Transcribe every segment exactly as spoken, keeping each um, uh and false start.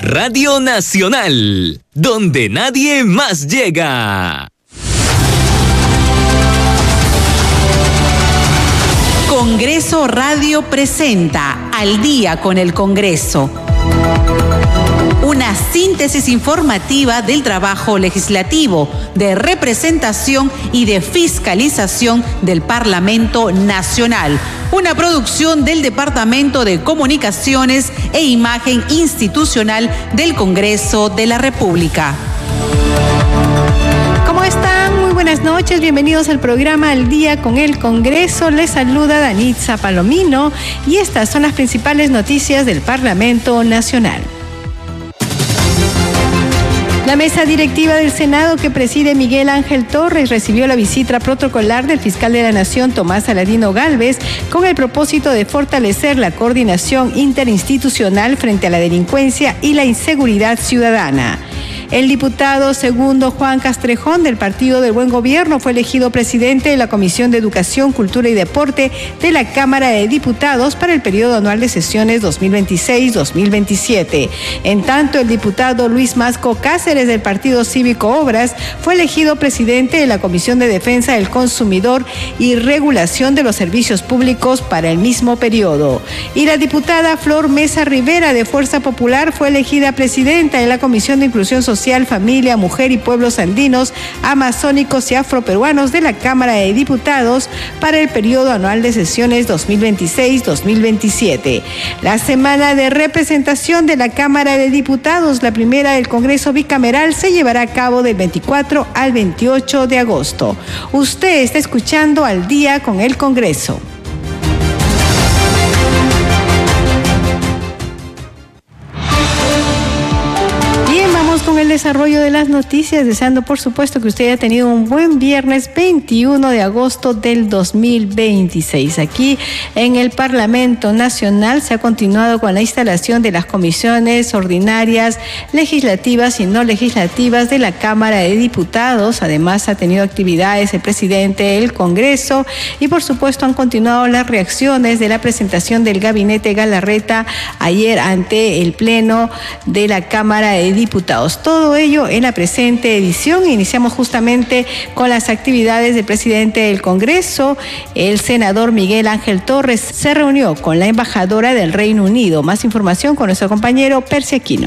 Radio Nacional, donde nadie más llega. Congreso Radio presenta Al Día con el Congreso. Una síntesis informativa del trabajo legislativo, de representación y de fiscalización del Parlamento Nacional. Una producción del Departamento de Comunicaciones e Imagen Institucional del Congreso de la República. ¿Cómo están? Muy buenas noches, bienvenidos al programa Al Día con el Congreso. Les saluda Danitza Palomino y estas son las principales noticias del Parlamento Nacional. La mesa directiva del Senado que preside Miguel Ángel Torres recibió la visita protocolar del fiscal de la Nación, Tomás Aladino Gálvez, con el propósito de fortalecer la coordinación interinstitucional frente a la delincuencia y la inseguridad ciudadana. El diputado segundo Juan Castrejón del Partido del Buen Gobierno fue elegido presidente de la Comisión de Educación, Cultura y Deporte de la Cámara de Diputados para el periodo anual de sesiones dos mil veintiséis dos mil veintisiete. En tanto, el diputado Luis Masco Cáceres del Partido Cívico Obras fue elegido presidente de la Comisión de Defensa del Consumidor y Regulación de los Servicios Públicos para el mismo periodo. Y la diputada Flor Mesa Rivera de Fuerza Popular fue elegida presidenta de la Comisión de Inclusión Social, Familia, Mujer y Pueblos Andinos, Amazónicos y Afroperuanos de la Cámara de Diputados para el periodo anual de sesiones dos mil veintiséis dos mil veintisiete. La semana de representación de la Cámara de Diputados, la primera del Congreso Bicameral, se llevará a cabo del veinticuatro al veintiocho de agosto. Usted está escuchando Al Día con el Congreso. Con el desarrollo de las noticias, deseando por supuesto que usted haya tenido un buen viernes veintiuno de agosto del dos mil veintiséis. Aquí en el Parlamento Nacional se ha continuado con la instalación de las comisiones ordinarias, legislativas y no legislativas de la Cámara de Diputados. Además ha tenido actividades el presidente del Congreso y por supuesto han continuado las reacciones de la presentación del gabinete Galarreta ayer ante el Pleno de la Cámara de Diputados. Todo ello en la presente edición. Iniciamos justamente con las actividades del presidente del Congreso. El senador Miguel Ángel Torres se reunió con la embajadora del Reino Unido. Más información con nuestro compañero Percy Aquino.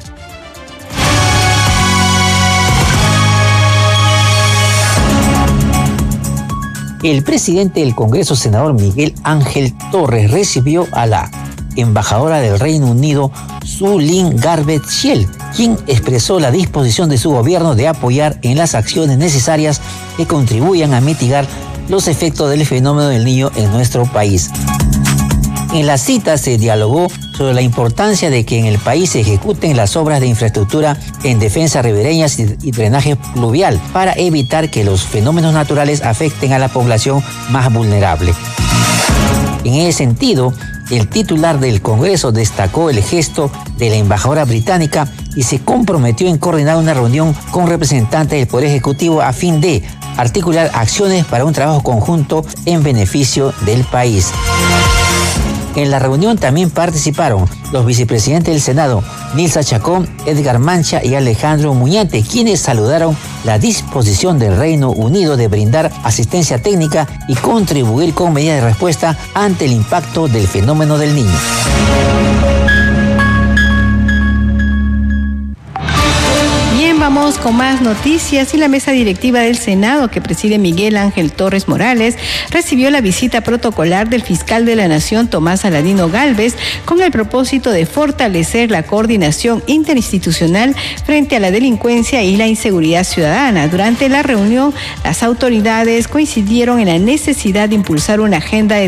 El presidente del Congreso, senador Miguel Ángel Torres, recibió a la embajadora del Reino Unido, Sue Lynn Garvett-Shield, quien expresó la disposición de su gobierno de apoyar en las acciones necesarias que contribuyan a mitigar los efectos del fenómeno del Niño en nuestro país. En la cita se dialogó sobre la importancia de que en el país se ejecuten las obras de infraestructura en defensas ribereñas y drenaje pluvial para evitar que los fenómenos naturales afecten a la población más vulnerable. En ese sentido, el titular del Congreso destacó el gesto de la embajadora británica y se comprometió en coordinar una reunión con representantes del Poder Ejecutivo a fin de articular acciones para un trabajo conjunto en beneficio del país. En la reunión también participaron los vicepresidentes del Senado, Nilsa Chacón, Edgar Mancha y Alejandro Muñante, quienes saludaron la disposición del Reino Unido de brindar asistencia técnica y contribuir con medidas de respuesta ante el impacto del fenómeno del Niño. Vamos con más noticias. Y la mesa directiva del Senado que preside Miguel Ángel Torres Morales recibió la visita protocolar del fiscal de la Nación, Tomás Aladino Gálvez, con el propósito de fortalecer la coordinación interinstitucional frente a la delincuencia y la inseguridad ciudadana. Durante la reunión, las autoridades coincidieron en la necesidad de impulsar una agenda de